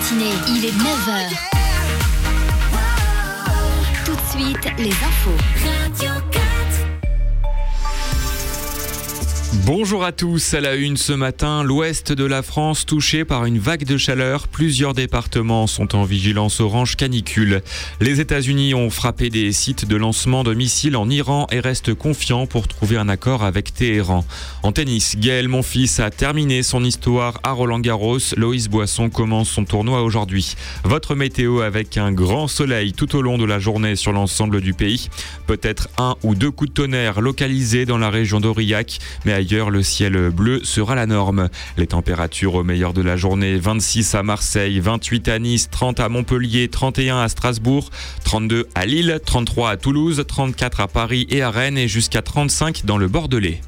matinée, il est 9h. Tout de suite, les infos. Radio 4. Bonjour à tous, à la une ce matin, l'ouest de la France touché par une vague de chaleur. Plusieurs départements sont en vigilance orange canicule. Les États-Unis ont frappé des sites de lancement de missiles en Iran et restent confiants pour trouver un accord avec Téhéran. En tennis, Gaël Monfils a terminé son histoire à Roland-Garros. Loïs Boisson commence son tournoi aujourd'hui. Votre météo avec un grand soleil tout au long de la journée sur l'ensemble du pays. Peut-être 1 ou 2 coups de tonnerre localisés dans la région d'Aurillac, mais ailleurs, le ciel bleu sera la norme. Les températures au meilleur de la journée, 26 à Marseille, 28 à Nice, 30 à Montpellier, 31 à Strasbourg, 32 à Lille, 33 à Toulouse, 34 à Paris et à Rennes et jusqu'à 35 dans le Bordelais.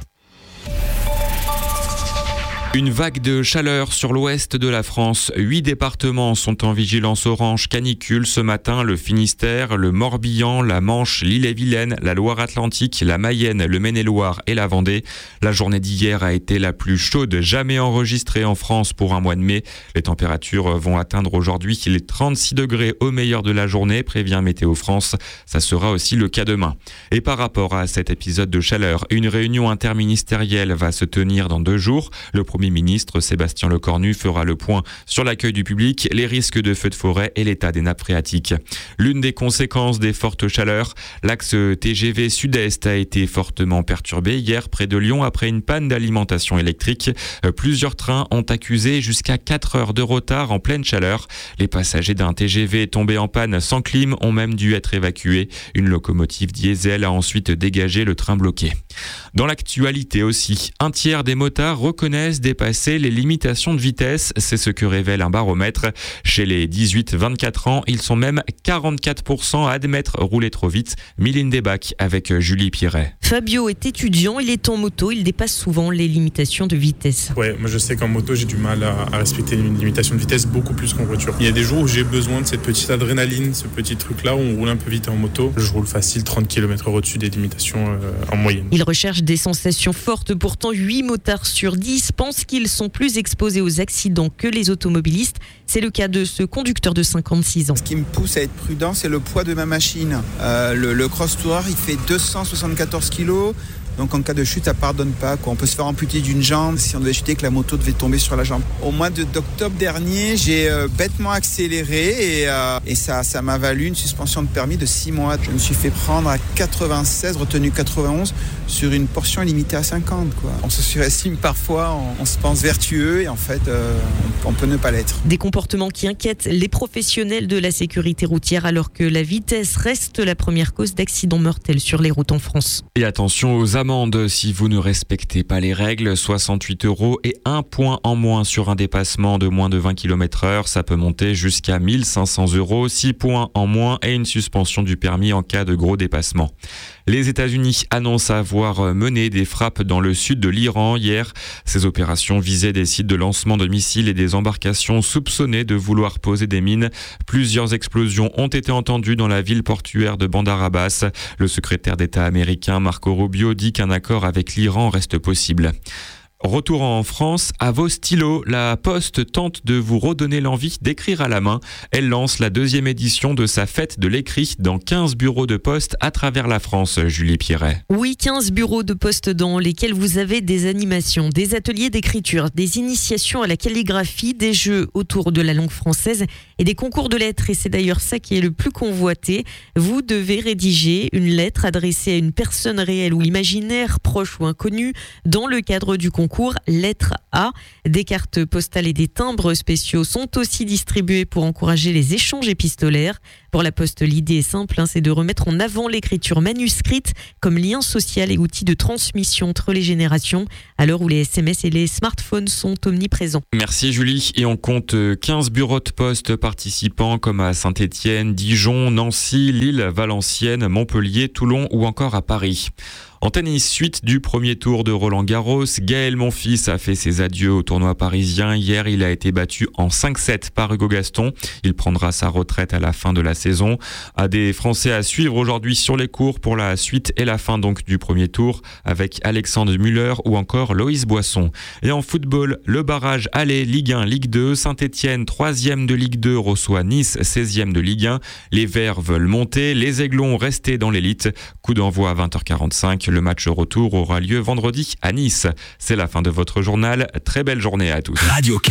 Une vague de chaleur sur l'ouest de la France. 8 départements sont en vigilance orange canicule ce matin. Le Finistère, le Morbihan, la Manche, l'Ille-et-Vilaine, la Loire-Atlantique, la Mayenne, le Maine-et-Loire et la Vendée. La journée d'hier a été la plus chaude jamais enregistrée en France pour un mois de mai. Les températures vont atteindre aujourd'hui les 36 degrés au meilleur de la journée, prévient Météo France. Ça sera aussi le cas demain. Et par rapport à cet épisode de chaleur, une réunion interministérielle va se tenir dans 2 jours. Le Premier ministre Sébastien Lecornu fera le point sur l'accueil du public, les risques de feux de forêt et l'état des nappes phréatiques. L'une des conséquences des fortes chaleurs, l'axe TGV Sud-Est a été fortement perturbé hier près de Lyon après une panne d'alimentation électrique. Plusieurs trains ont accusé jusqu'à 4 heures de retard en pleine chaleur. Les passagers d'un TGV tombé en panne sans clim ont même dû être évacués. Une locomotive diesel a ensuite dégagé le train bloqué. Dans l'actualité aussi, un tiers des motards reconnaissent dépasser les limitations de vitesse. C'est ce que révèle un baromètre. Chez les 18-24 ans, ils sont même 44% à admettre rouler trop vite. Mylène Desbacs avec Julie Piret. Fabio est étudiant, il est en moto, il dépasse souvent les limitations de vitesse. Ouais, moi je sais qu'en moto j'ai du mal à respecter une limitation de vitesse beaucoup plus qu'en voiture. Il y a des jours où j'ai besoin de cette petite adrénaline, ce petit truc là où on roule un peu vite en moto. Je roule facile 30 km/h au-dessus des limitations en moyenne. Il recherche des sensations fortes, pourtant 8 motards sur 10 pensent qu'ils sont plus exposés aux accidents que les automobilistes. C'est le cas de ce conducteur de 56 ans. Ce qui me pousse à être prudent, c'est le poids de ma machine. Le Cross Tourer, il fait 274 kilos. Donc en cas de chute, ça pardonne pas. On peut se faire amputer d'une jambe si on devait chuter, que la moto devait tomber sur la jambe. Au mois d'octobre dernier, j'ai bêtement accéléré et ça m'a valu une suspension de permis de 6 mois. Je me suis fait prendre à 96, retenu 91 sur une portion limitée à 50. On se surestime parfois, on se pense vertueux et en fait, on peut ne pas l'être. Des comportements qui inquiètent les professionnels de la sécurité routière alors que la vitesse reste la première cause d'accidents mortels sur les routes en France. Et attention aux amendes si vous ne respectez pas les règles, 68 € et 1 point en moins sur un dépassement de moins de 20 km/h. Ça peut monter jusqu'à 1 500 €, 6 points en moins et une suspension du permis en cas de gros dépassement. Les États-Unis annoncent avoir mené des frappes dans le sud de l'Iran hier. Ces opérations visaient des sites de lancement de missiles et des embarcations soupçonnées de vouloir poser des mines. Plusieurs explosions ont été entendues dans la ville portuaire de Bandar Abbas. Le secrétaire d'État américain Marco Rubio dit qu'un accord avec l'Iran reste possible. Retour en France, à vos stylos, la Poste tente de vous redonner l'envie d'écrire à la main. Elle lance la 2e édition de sa fête de l'écrit dans 15 bureaux de poste à travers la France, Julie Piret. Oui, 15 bureaux de poste dans lesquels vous avez des animations, des ateliers d'écriture, des initiations à la calligraphie, des jeux autour de la langue française et des concours de lettres. Et c'est d'ailleurs ça qui est le plus convoité. Vous devez rédiger une lettre adressée à une personne réelle ou imaginaire, proche ou inconnue, dans le cadre du concours Lettre A. Des cartes postales et des timbres spéciaux sont aussi distribués pour encourager les échanges épistolaires. Pour la Poste, l'idée est simple, c'est de remettre en avant l'écriture manuscrite comme lien social et outil de transmission entre les générations, à l'heure où les SMS et les smartphones sont omniprésents. Merci Julie. Et on compte 15 bureaux de poste participants comme à Saint-Étienne, Dijon, Nancy, Lille, Valenciennes, Montpellier, Toulon ou encore à Paris. En tennis, suite du premier tour de Roland-Garros, Gaël Monfils a fait ses adieux au tournoi parisien. Hier, il a été battu en 5-7 par Hugo Gaston. Il prendra sa retraite à la fin de la saison. Des Français à suivre aujourd'hui sur les cours pour la suite et la fin donc du premier tour avec Alexandre Müller ou encore Loïs Boisson. Et en football, le barrage aller Ligue 1, Ligue 2. Saint-Etienne, 3e de Ligue 2, reçoit Nice, 16e de Ligue 1. Les Verts veulent monter, les Aiglons rester dans l'élite. Coup d'envoi à 20h45. Le match retour aura lieu vendredi à Nice. C'est la fin de votre journal. Très belle journée à tous.